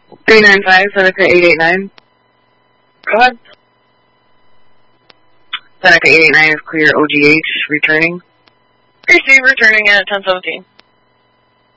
395, Seneca 889. Go ahead. Seneca 889 is clear, OGH, returning. Receive, returning at 1017.